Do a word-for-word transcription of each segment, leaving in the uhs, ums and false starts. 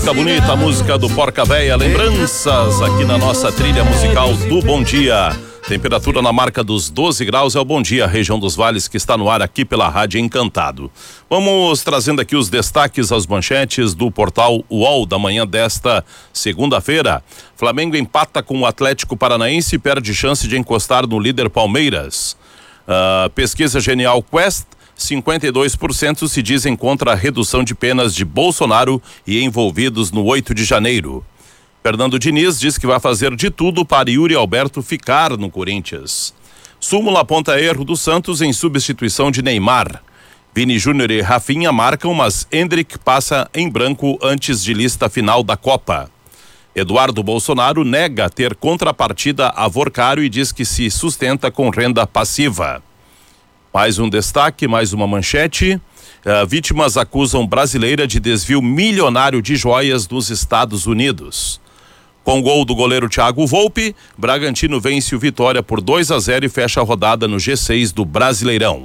música bonita, a música do Porca Véia, lembranças aqui na nossa trilha musical do Bom Dia. Temperatura na marca dos doze graus, é o Bom Dia, região dos vales, que está no ar aqui pela Rádio Encantado. Vamos trazendo aqui os destaques, as manchetes do portal U O L da manhã desta segunda-feira. Flamengo empata com o Atlético Paranaense e perde chance de encostar no líder Palmeiras. Uh, pesquisa Genial Quest, cinquenta e dois por cento se dizem contra a redução de penas de Bolsonaro e envolvidos no oito de janeiro. Fernando Diniz diz que vai fazer de tudo para Yuri Alberto ficar no Corinthians. Súmula aponta erro do Santos em substituição de Neymar. Vini Júnior e Rafinha marcam, mas Endrick passa em branco antes de lista final da Copa. Eduardo Bolsonaro nega ter contrapartida a Vorcário e diz que se sustenta com renda passiva. Mais um destaque, mais uma manchete. Uh, vítimas acusam brasileira de desvio milionário de joias dos Estados Unidos. Com gol do goleiro Thiago Volpe, Bragantino vence o Vitória por dois a zero e fecha a rodada no G seis do Brasileirão.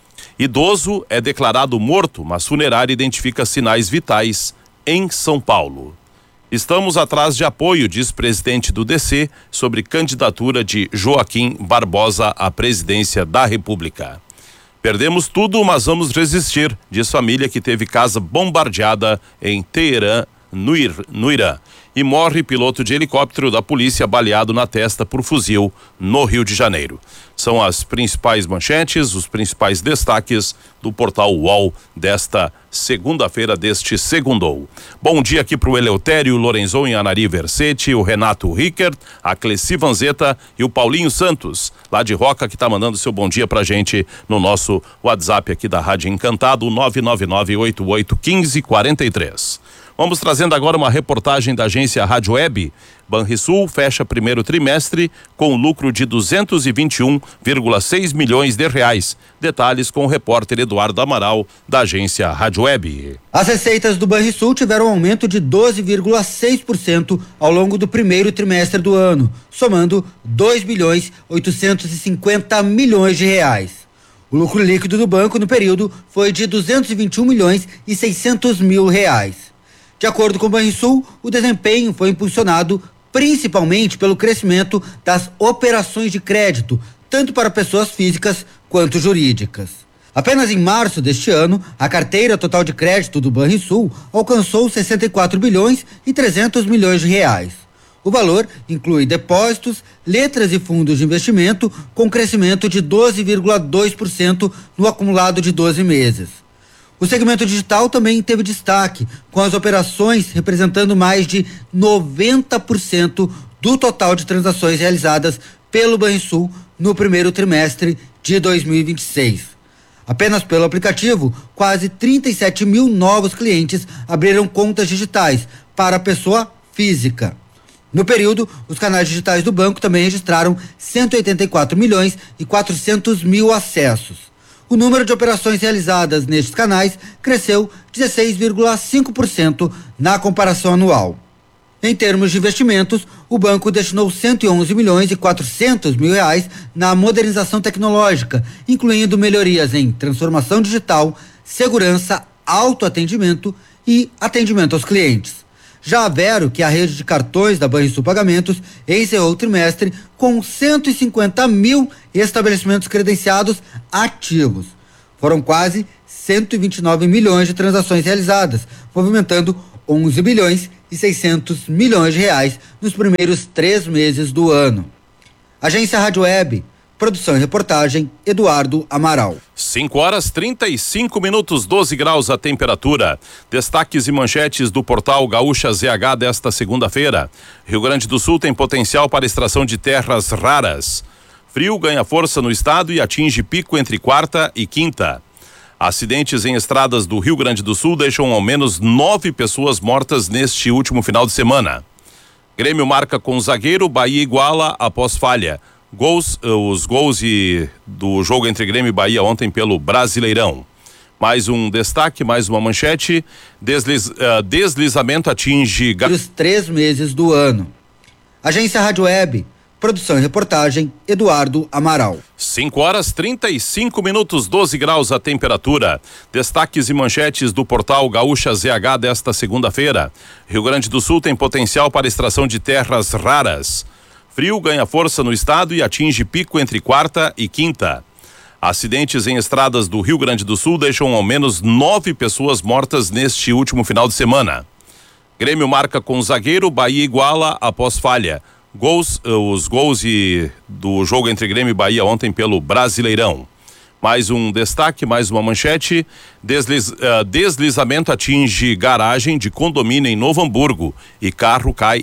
Idoso é declarado morto, mas funerária identifica sinais vitais em São Paulo. Estamos atrás de apoio, diz presidente do D C, sobre candidatura de Joaquim Barbosa à presidência da República. Perdemos tudo, mas vamos resistir, diz família que teve casa bombardeada em Teherã, no, Ir, no Irã. E morre piloto de helicóptero da polícia baleado na testa por fuzil no Rio de Janeiro. São as principais manchetes, os principais destaques do portal U O L desta segunda-feira, deste segundou. Bom dia aqui para o Eleutério Lorenzon e Anari Versetti, o Renato Rickert, a Cleci Vanzetta e o Paulinho Santos, lá de Roca, que está mandando seu bom dia pra gente no nosso WhatsApp aqui da Rádio Encantado, nove nove nove, oito oito um cinco, quatro três. Vamos trazendo agora uma reportagem da agência Rádio Web. Banrisul fecha primeiro trimestre com lucro de duzentos e vinte e um vírgula seis milhões de reais. Detalhes com o repórter Eduardo Amaral, da agência Rádio Web. As receitas do Banrisul tiveram um aumento de doze vírgula seis por cento ao longo do primeiro trimestre do ano, somando dois bilhões oitocentos e cinquenta milhões de reais. O lucro líquido do banco no período foi de duzentos e vinte e um milhões e seiscentos mil reais. De acordo com o Banrisul, o desempenho foi impulsionado principalmente pelo crescimento das operações de crédito, tanto para pessoas físicas quanto jurídicas. Apenas em março deste ano, a carteira total de crédito do Banrisul alcançou sessenta e quatro bilhões e trezentos milhões de reais. O valor inclui depósitos, letras e fundos de investimento, com crescimento de doze vírgula dois por cento no acumulado de doze meses. O segmento digital também teve destaque, com as operações representando mais de noventa por cento do total de transações realizadas pelo Banrisul no primeiro trimestre de dois mil e vinte e seis. Apenas pelo aplicativo, quase trinta e sete mil novos clientes abriram contas digitais para a pessoa física. No período, os canais digitais do banco também registraram cento e oitenta e quatro milhões e quatrocentos mil acessos. O número de operações realizadas nestes canais cresceu dezesseis vírgula cinco por cento na comparação anual. Em termos de investimentos, o banco destinou cento e onze milhões e quatrocentos mil reais na modernização tecnológica, incluindo melhorias em transformação digital, segurança, autoatendimento e atendimento aos clientes. Já a Vero, que é a rede de cartões da Banrisul Pagamentos, encerrou o trimestre com cento e cinquenta mil estabelecimentos credenciados ativos. Foram quase cento e vinte e nove milhões de transações realizadas, movimentando onze bilhões e seiscentos milhões de reais nos primeiros três meses do ano. Agência Rádio Web. Produção e reportagem, Eduardo Amaral. cinco horas trinta e cinco minutos, doze graus a temperatura. Destaques e manchetes do portal Gaúcha Z H desta segunda-feira. Rio Grande do Sul tem potencial para extração de terras raras. Frio ganha força no estado e atinge pico entre quarta e quinta. Acidentes em estradas do Rio Grande do Sul deixam ao menos nove pessoas mortas neste último final de semana. Grêmio marca com o zagueiro, Bahia iguala após falha. Gols, os gols e do jogo entre Grêmio e Bahia ontem pelo Brasileirão. Mais um destaque, mais uma manchete. Desliz, uh, deslizamento atinge... Os três meses do ano. Agência Rádio Web. Produção e reportagem, Eduardo Amaral. cinco horas trinta e cinco minutos, doze graus a temperatura. Destaques e manchetes do portal Gaúcha Z H desta segunda-feira. Rio Grande do Sul tem potencial para extração de terras raras. Frio ganha força no estado e atinge pico entre quarta e quinta. Acidentes em estradas do Rio Grande do Sul deixam ao menos nove pessoas mortas neste último final de semana. Grêmio marca com o zagueiro, Bahia iguala após falha. Gols, os gols e, do jogo entre Grêmio e Bahia ontem pelo Brasileirão. Mais um destaque, mais uma manchete. Desliz, uh, deslizamento atinge garagem de condomínio em Novo Hamburgo e carro cai